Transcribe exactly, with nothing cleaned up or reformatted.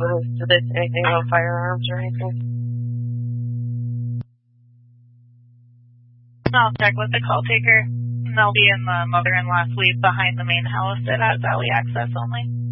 police? Did they say anything about firearms or anything? I'll check with the call taker. They'll be in the mother-in-law suite behind the main house. It has alley access only.